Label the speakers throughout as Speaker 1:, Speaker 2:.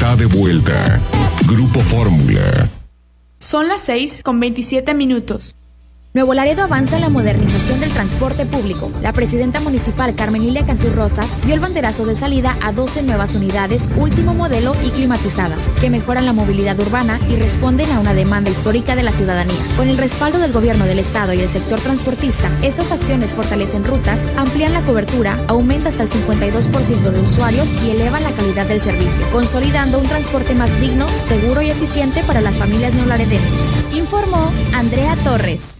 Speaker 1: está de vuelta. Grupo Fórmula.
Speaker 2: Son las 6:27.
Speaker 3: Nuevo Laredo avanza en la modernización del transporte público. La presidenta municipal Carmen Lilia Cantú Rosas dio el banderazo de salida a 12 nuevas unidades último modelo y climatizadas, que mejoran la movilidad urbana y responden a una demanda histórica de la ciudadanía. Con el respaldo del gobierno del estado y el sector transportista, estas acciones fortalecen rutas, amplían la cobertura, aumentan hasta el 52% de usuarios y elevan la calidad del servicio, consolidando un transporte más digno, seguro y eficiente para las familias neolaredenses. Informó Andrea Torres.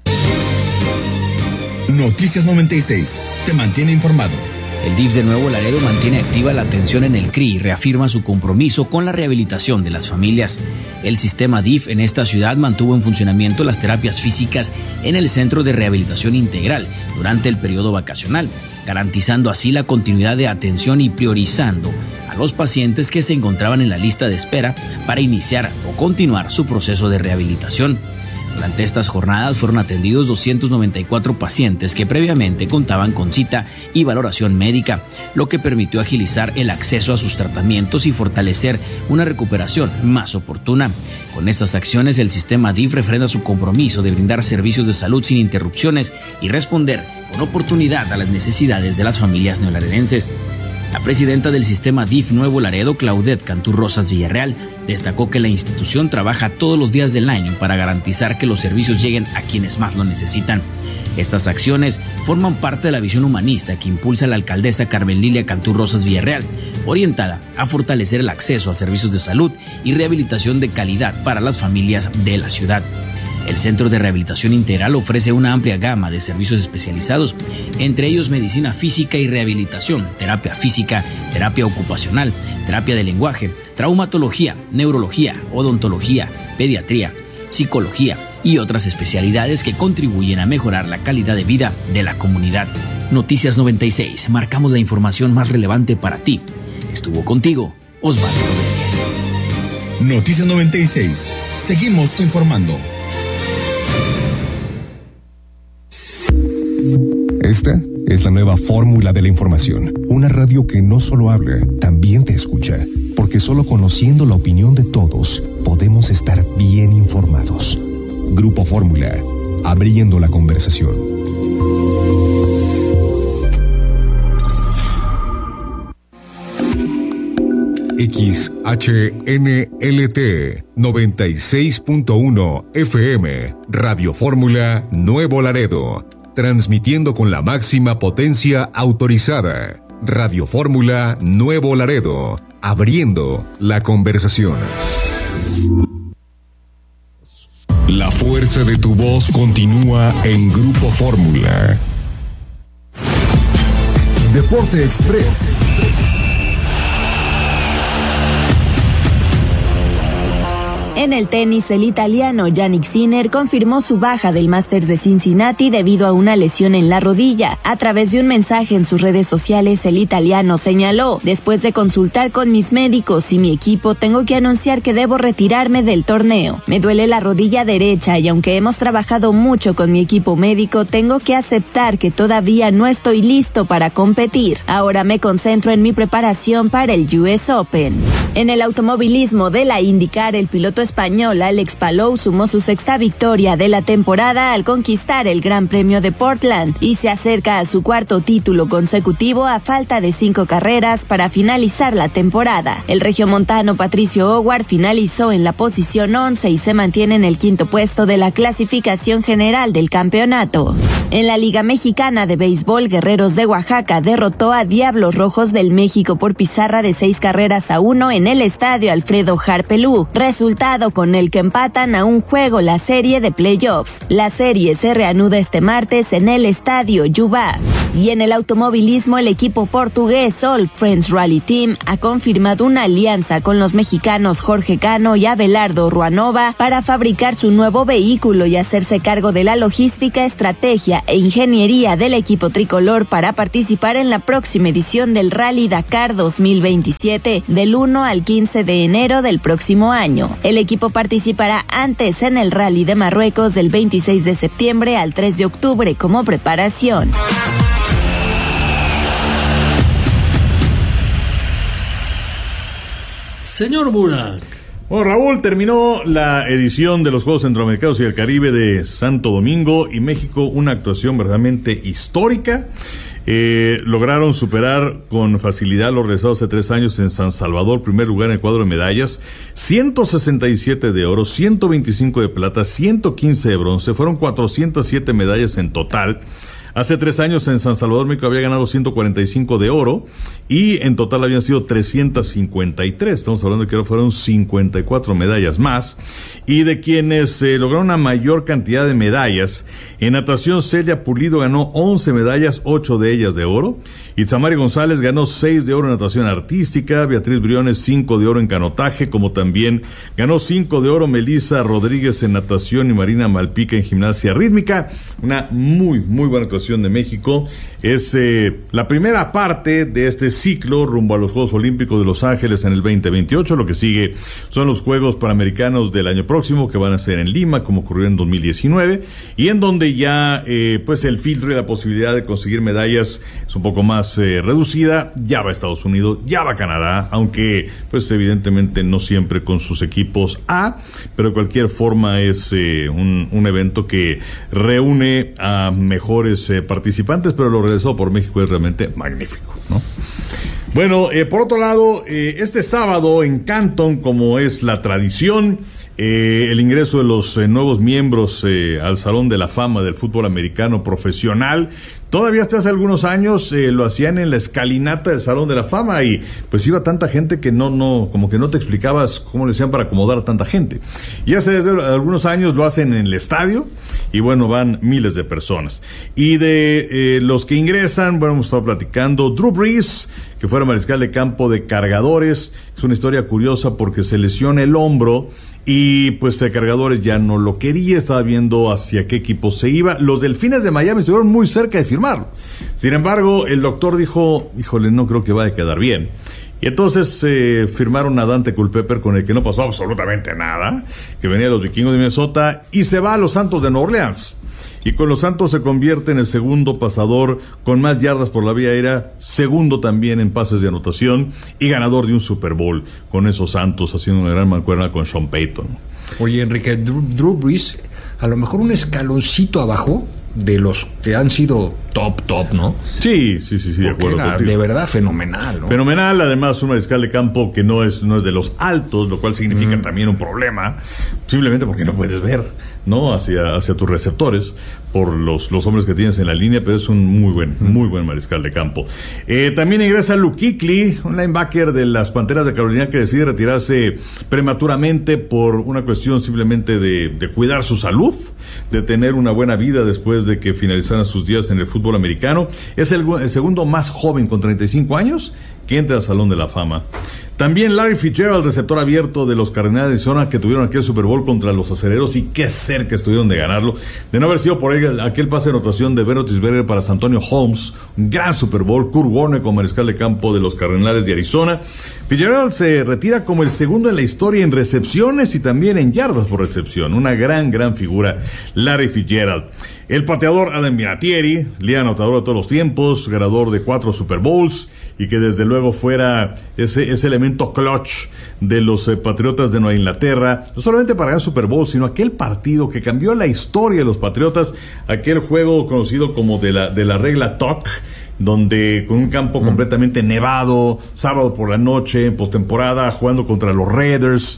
Speaker 4: Noticias 96. Te mantiene informado.
Speaker 5: El DIF de Nuevo Laredo mantiene activa la atención en el CRI y reafirma su compromiso con la rehabilitación de las familias. El sistema DIF en esta ciudad mantuvo en funcionamiento las terapias físicas en el Centro de Rehabilitación Integral durante el periodo vacacional, garantizando así la continuidad de atención y priorizando a los pacientes que se encontraban en la lista de espera para iniciar o continuar su proceso de rehabilitación. Durante estas jornadas fueron atendidos 294 pacientes que previamente contaban con cita y valoración médica, lo que permitió agilizar el acceso a sus tratamientos y fortalecer una recuperación más oportuna. Con estas acciones, el sistema DIF refrenda su compromiso de brindar servicios de salud sin interrupciones y responder con oportunidad a las necesidades de las familias neolaredenses. La presidenta del sistema DIF Nuevo Laredo, Claudette Cantú Rosas Villarreal, destacó que la institución trabaja todos los días del año para garantizar que los servicios lleguen a quienes más lo necesitan. Estas acciones forman parte de la visión humanista que impulsa la alcaldesa Carmen Lilia Cantú Rosas Villarreal, orientada a fortalecer el acceso a servicios de salud y rehabilitación de calidad para las familias de la ciudad. El Centro de Rehabilitación Integral ofrece una amplia gama de servicios especializados, entre ellos medicina física y rehabilitación, terapia física, terapia ocupacional, terapia de lenguaje, traumatología, neurología, odontología, pediatría, psicología y otras especialidades que contribuyen a mejorar la calidad de vida de la comunidad. Noticias 96, marcamos la información más relevante para ti. Estuvo contigo Osvaldo Rodríguez.
Speaker 4: Noticias 96, seguimos informando.
Speaker 1: Esta es la nueva fórmula de la información. Una radio que no solo habla, también te escucha. Porque solo conociendo la opinión de todos, podemos estar bien informados. Grupo Fórmula, abriendo la conversación. XHNLT 96.1 FM, Radio Fórmula Nuevo Laredo. Transmitiendo con la máxima potencia autorizada. Radio Fórmula Nuevo Laredo. Abriendo la conversación. La fuerza de tu voz continúa en Grupo Fórmula. Deporte Express.
Speaker 6: En el tenis, el italiano Jannik Sinner confirmó su baja del Masters de Cincinnati debido a una lesión en la rodilla. A través de un mensaje en sus redes sociales, el italiano señaló: después de consultar con mis médicos y mi equipo, tengo que anunciar que debo retirarme del torneo. Me duele la rodilla derecha y aunque hemos trabajado mucho con mi equipo médico, tengo que aceptar que todavía no estoy listo para competir. Ahora me concentro en mi preparación para el US Open. En el automovilismo de la IndyCar, el piloto español Alex Palou sumó su sexta victoria de la temporada al conquistar el Gran Premio de Portland y se acerca a su cuarto título consecutivo a falta de 5 carreras para finalizar la temporada. El regiomontano Patricio Howard finalizó en la posición 11 y se mantiene en el quinto puesto de la clasificación general del campeonato. En la Liga Mexicana de Béisbol, Guerreros de Oaxaca derrotó a Diablos Rojos del México por pizarra de 6-1 en el estadio Alfredo Harpelú, resultado con el que empatan a un juego la serie de playoffs. La serie se reanuda este martes en el estadio Yubá. Y en el automovilismo, el equipo portugués All Friends Rally Team ha confirmado una alianza con los mexicanos Jorge Cano y Abelardo Ruanova para fabricar su nuevo vehículo y hacerse cargo de la logística, estrategia e ingeniería del equipo tricolor para participar en la próxima edición del Rally Dakar 2027 del 1 al 15 de enero del próximo año. El equipo participará antes en el Rally de Marruecos del 26 de septiembre al 3 de octubre como preparación.
Speaker 7: Señor Burak.
Speaker 8: Bueno, Raúl, terminó la edición de los Juegos Centroamericanos y del Caribe de Santo Domingo y México, una actuación verdaderamente histórica. Lograron superar con facilidad los realizados hace 3 años en San Salvador, primer lugar en el cuadro de medallas, 167 de oro, 125 de plata, 115 de bronce, fueron 407 medallas en total. Hace 3 años en San Salvador, México había ganado 145 de oro y en total habían sido 353. Estamos hablando de que ahora fueron 54 medallas más. Y de quienes lograron una mayor cantidad de medallas, en natación Celia Pulido ganó 11 medallas, 8 de ellas de oro. Itzamari González ganó 6 de oro en natación artística, Beatriz Briones 5 de oro en canotaje, como también ganó 5 de oro Melissa Rodríguez en natación y Marina Malpica en gimnasia rítmica. Una muy buena actuación de México. Es la primera parte de este ciclo rumbo a los Juegos Olímpicos de Los Ángeles en el 2028. Lo que sigue son los Juegos Panamericanos del año próximo, que van a ser en Lima, como ocurrió en 2019, y en donde ya pues el filtro y la posibilidad de conseguir medallas es un poco más reducida. Ya va a Estados Unidos, ya va a Canadá, aunque pues evidentemente no siempre con sus equipos A, pero de cualquier forma es un evento que reúne a mejores participantes, pero lo realizado por México es realmente magnífico, ¿no? Bueno, por otro lado, este sábado en Canton, como es la tradición, el ingreso de los nuevos miembros al Salón de la Fama del Fútbol Americano Profesional. Todavía hasta hace algunos años lo hacían en la escalinata del Salón de la Fama y pues iba tanta gente que como que no te explicabas cómo le hacían para acomodar a tanta gente. Y hace desde algunos años lo hacen en el estadio y bueno, van miles de personas. Y de los que ingresan, bueno, hemos estado platicando Drew Brees, que fuera mariscal de campo de Cargadores. Es una historia curiosa porque se lesiona el hombro y pues Cargadores ya no lo quería, estaba viendo hacia qué equipo se iba. Los Delfines de Miami estuvieron muy cerca de firmarlo. Sin embargo, el doctor dijo, híjole, no creo que vaya a quedar bien. Y entonces firmaron a Dante Culpepper, con el que no pasó absolutamente nada, que venía de los Vikingos de Minnesota, y se va a los Santos de Nueva Orleans. Y con los Santos se convierte en el segundo pasador con más yardas por la vía aérea, segundo también en pases de anotación y ganador de un Super Bowl con esos Santos, haciendo una gran mancuerna con Sean Payton.
Speaker 9: Oye, Enrique, Drew Brees, a lo mejor un escaloncito abajo de los que han sido top, ¿no?
Speaker 8: Sí, de acuerdo contigo.
Speaker 9: De verdad fenomenal, ¿no?
Speaker 8: Fenomenal, además un mariscal de campo que no es de los altos, lo cual significa también un problema, simplemente porque no puedes ver, ¿no? Hacia tus receptores por los hombres que tienes en la línea, pero es un muy buen mariscal de campo. También ingresa Luke Kuechly, un linebacker de las Panteras de Carolina, que decide retirarse prematuramente por una cuestión simplemente de cuidar su salud, de tener una buena vida después de que finalizaran sus días en el fútbol americano. Es el segundo más joven con 35 años que entra al Salón de la Fama. También Larry Fitzgerald, receptor abierto de los Cardenales de Arizona, que tuvieron aquel Super Bowl contra los Acereros y qué cerca estuvieron de ganarlo, de no haber sido por él aquel pase de anotación de Ben Roethlisberger para Santonio Holmes, un gran Super Bowl. Kurt Warner como mariscal de campo de los Cardenales de Arizona. Fitzgerald se retira como el segundo en la historia en recepciones y también en yardas por recepción. Una gran figura, Larry Fitzgerald. El pateador Adam Vinatieri, líder anotador de todos los tiempos, ganador de 4 Super Bowls, y que desde luego fuera ese elemento clutch de los Patriotas de Nueva Inglaterra, no solamente para ganar Super Bowl, sino aquel partido que cambió la historia de los Patriotas, aquel juego conocido como de la regla TOC, donde con un campo completamente nevado, sábado por la noche, en postemporada, jugando contra los Raiders,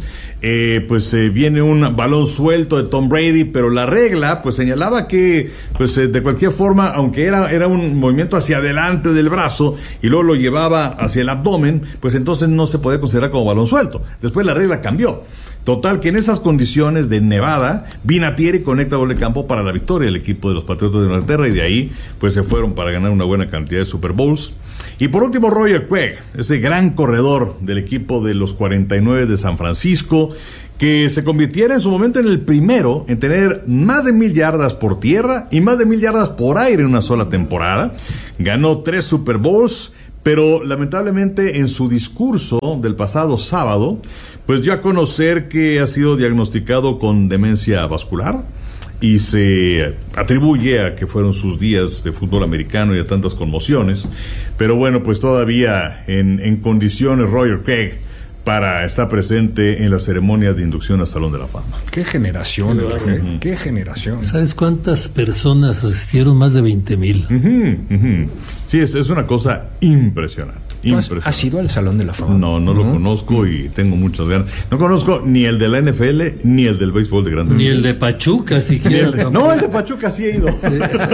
Speaker 8: viene un balón suelto de Tom Brady, pero la regla pues señalaba que de cualquier forma, aunque era un movimiento hacia adelante del brazo y luego lo llevaba hacia el abdomen, pues entonces no se podía considerar como balón suelto. Después la regla cambió. Total, que en esas condiciones de nevada, Vinatieri conecta gol de campo para la victoria del equipo de los Patriotas de Inglaterra, y de ahí pues se fueron para ganar una buena cantidad de Super Bowls. Y por último, Roger Craig, ese gran corredor del equipo de los 49 de San Francisco, que se convirtiera en su momento en el primero en tener más de 1,000 yardas por tierra y más de 1,000 yardas por aire en una sola temporada. Ganó 3 Super Bowls, pero lamentablemente en su discurso del pasado sábado, pues dio a conocer que ha sido diagnosticado con demencia vascular y se atribuye a que fueron sus días de fútbol americano y de tantas conmociones. Pero bueno, pues todavía en condiciones Roger Craig para estar presente en la ceremonia de inducción al Salón de la Fama.
Speaker 9: Qué generación, qué generación.
Speaker 7: ¿Sabes cuántas personas asistieron? Más de 20,000.
Speaker 8: Sí, es una cosa impresionante.
Speaker 9: ¿Has ido al Salón de la Fama?
Speaker 8: No lo conozco y tengo muchas ganas. No conozco ni el de la NFL ni el del béisbol de Grandes
Speaker 7: Ni
Speaker 8: Ligas.
Speaker 7: el de Pachuca siquiera.
Speaker 8: No, el de Pachuca sí he ido. Sí.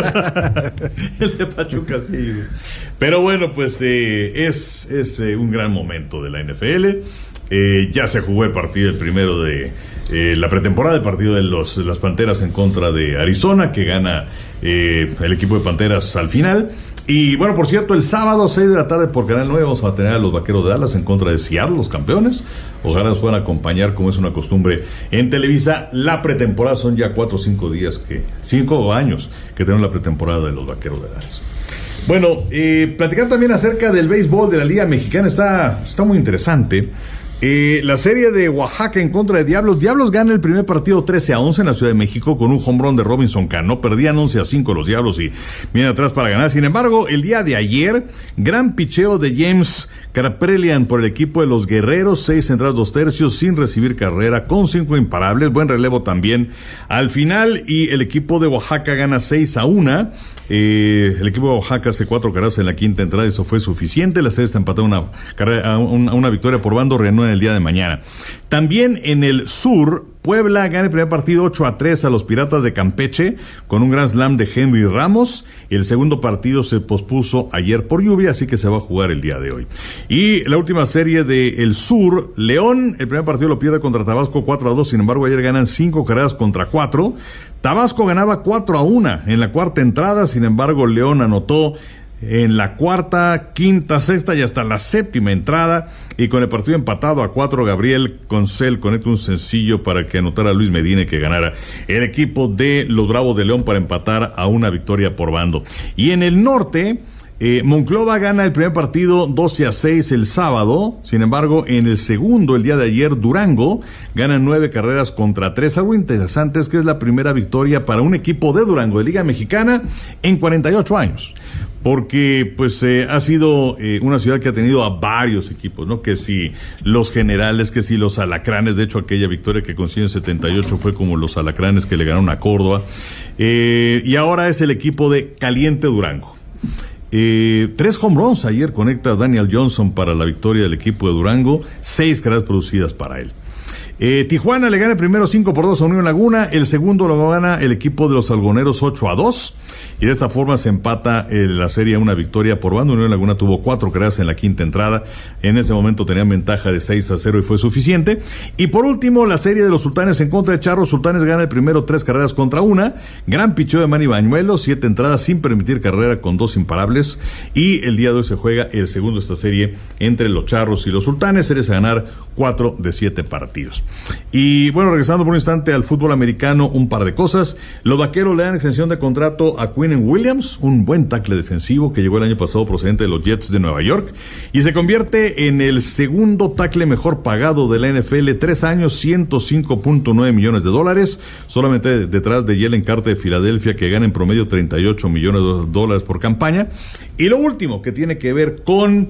Speaker 8: El de Pachuca sí he ido. Pero bueno, pues es un gran momento de la NFL. Ya se jugó el primero de la pretemporada, el partido de las Panteras en contra de Arizona, que gana el equipo de Panteras al final. Y bueno, por cierto, el sábado 6 de la tarde por Canal 9 vamos a tener a los Vaqueros de Dallas en contra de Seattle, los campeones. Ojalá nos puedan acompañar, como es una costumbre en Televisa. La pretemporada son ya 4 o 5 años que tenemos la pretemporada de los Vaqueros de Dallas. Bueno, platicar también acerca del béisbol de la Liga Mexicana está muy interesante. La serie de Oaxaca en contra de Diablos. Diablos gana el primer partido 13-11 en la Ciudad de México con un home run de Robinson Cano. Perdían 11-5 los Diablos y vienen atrás para ganar. Sin embargo, el día de ayer, gran picheo de James Kaprelian por el equipo de los Guerreros. 6 entradas 2 tercios sin recibir carrera, con 5 imparables. Buen relevo también al final. Y el equipo de Oaxaca gana 6-1. El equipo de Oaxaca hace 4 carreras en la quinta entrada. Eso fue suficiente. La serie está empatada a una victoria por bando. Reanuda el día de mañana. También en el sur, Puebla gana el primer partido 8-3 a los Piratas de Campeche con un gran slam de Henry Ramos. El segundo partido se pospuso ayer por lluvia, así que se va a jugar el día de hoy. Y la última serie de el sur, León, el primer partido lo pierde contra Tabasco 4-2, sin embargo ayer ganan 5 carreras contra 4. Tabasco ganaba 4-1 en la cuarta entrada, sin embargo León anotó en la cuarta, quinta, sexta y hasta la séptima entrada, y con el partido empatado a 4, Gabriel Concel conecta un sencillo para que anotara Luis Medina y que ganara el equipo de los Bravos de León para empatar a una victoria por bando. Y en el norte, Monclova gana el primer partido 12-6 el sábado. Sin embargo, en el segundo, el día de ayer, Durango gana 9 carreras contra 3. Algo interesante es que es la primera victoria para un equipo de Durango de Liga Mexicana en 48 años. Porque pues ha sido una ciudad que ha tenido a varios equipos, ¿no? Que si los Generales, que si los Alacranes. De hecho, aquella victoria que consiguió en 78 fue como los Alacranes que le ganaron a Córdoba. Y ahora es el equipo de Caliente Durango. 3 home runs ayer conecta Daniel Johnson para la victoria del equipo de Durango. 6 carreras producidas para él. Tijuana le gana el primero 5-2 a Unión Laguna. El segundo lo gana el equipo de los Algoneros 8-2. Y de esta forma se empata la serie a una victoria por bando. Unión Laguna tuvo 4 carreras en la quinta entrada. En ese momento tenían ventaja de 6-0 y fue suficiente. Y por último, la serie de los Sultanes en contra de Charros. Sultanes gana el primero 3 carreras contra 1. Gran picheo de Manny Bañuelo, 7 entradas sin permitir carrera con 2 imparables. Y el día de hoy se juega el segundo de esta serie entre los Charros y los Sultanes. Series a ganar 4 de 7 partidos. Y bueno, regresando por un instante al fútbol americano, un par de cosas. Los Vaqueros le dan extensión de contrato a Quinnen Williams, un buen tackle defensivo que llegó el año pasado procedente de los Jets de Nueva York y se convierte en el segundo tackle mejor pagado de la NFL. 3 años, $105.9 millones, solamente detrás de Jalen Carter de Filadelfia, que gana en promedio $38 millones por campaña. Y lo último, que tiene que ver con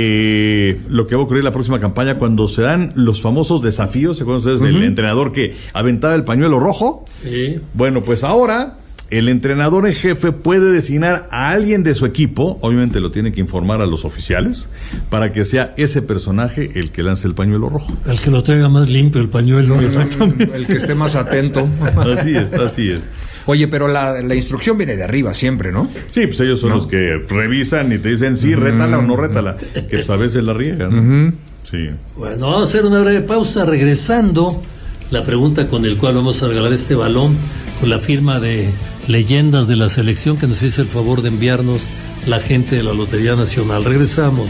Speaker 8: lo que va a ocurrir la próxima campaña, cuando se dan los famosos desafíos. ¿Se acuerdan ustedes del entrenador que aventaba el pañuelo rojo? Sí. Bueno, pues ahora el entrenador en jefe puede designar a alguien de su equipo, obviamente lo tiene que informar a los oficiales, para que sea ese personaje el que lance el pañuelo rojo.
Speaker 7: El que lo traiga más limpio el pañuelo.
Speaker 9: Exactamente. El que esté más atento.
Speaker 8: Así es.
Speaker 9: Oye, pero la instrucción viene de arriba siempre, ¿no?
Speaker 8: Sí, pues ellos son los que revisan y te dicen sí, rétala o no rétala, que pues a veces la riegan, ¿no? Sí.
Speaker 7: Bueno, vamos a hacer una breve pausa. Regresando, la pregunta con el cual vamos a regalar este balón, con la firma de leyendas de la selección que nos hizo el favor de enviarnos la gente de la Lotería Nacional. Regresamos.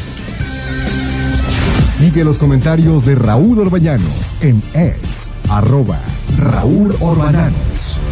Speaker 1: Sigue los comentarios de Raúl Orbañanos en X, @Raúl Orbañanos.